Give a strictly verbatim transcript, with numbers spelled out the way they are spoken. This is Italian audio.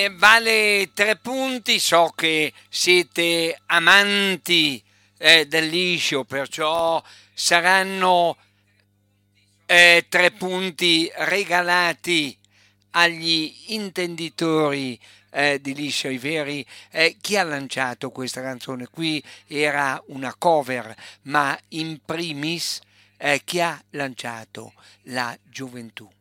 eh, vale tre punti, so che siete amanti eh, del liscio, perciò saranno eh, tre punti regalati agli intenditori eh, di liscio, i veri. Eh, chi ha lanciato questa canzone? Qui era una cover, ma in primis eh, chi ha lanciato la gioventù?